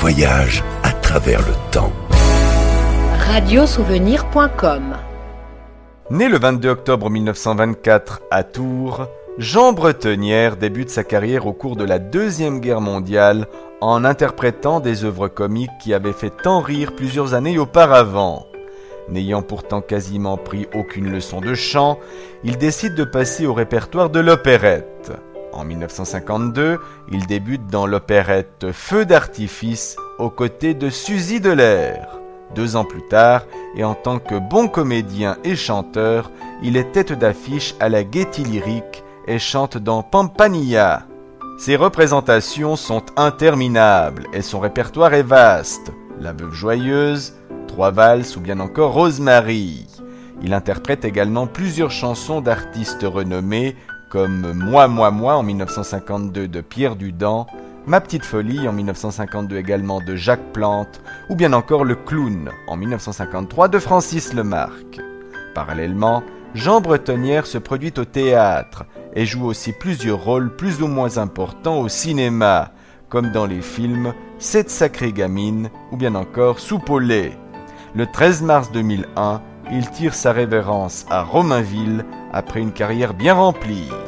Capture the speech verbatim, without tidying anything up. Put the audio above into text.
voyage à travers le temps. radiosouvenir point com. Né le vingt-deux octobre mille neuf cent vingt-quatre à Tours, Jean Bretonnière débute sa carrière au cours de la Deuxième Guerre mondiale en interprétant des œuvres comiques qui avaient fait tant rire plusieurs années auparavant. N'ayant pourtant quasiment pris aucune leçon de chant, il décide de passer au répertoire de l'opérette. En mille neuf cent cinquante-deux, il débute dans l'opérette Feux d'artifice aux côtés de Suzy Delair. Deux ans plus tard, et en tant que bon comédien et chanteur, il est tête d'affiche à la Gaîté Lyrique et chante dans Pampania. Ses représentations sont interminables et son répertoire est vaste. La Veuve joyeuse, Trois valses ou bien encore Rosemary. Il interprète également plusieurs chansons d'artistes renommés comme Moi, moi, moi en mille neuf cent cinquante-deux de Pierre Dudant, Ma petite folie en mille neuf cent cinquante-deux également de Jacques Plante, ou bien encore Le clown en mille neuf cent cinquante-trois de Francis Lemarque. Parallèlement, Jean Bretonnière se produit au théâtre et joue aussi plusieurs rôles plus ou moins importants au cinéma, comme dans les films Cette sacrée gamine ou bien encore Soupe au lait. Le treize mars deux mille un, il tire sa révérence à Romainville après une carrière bien remplie.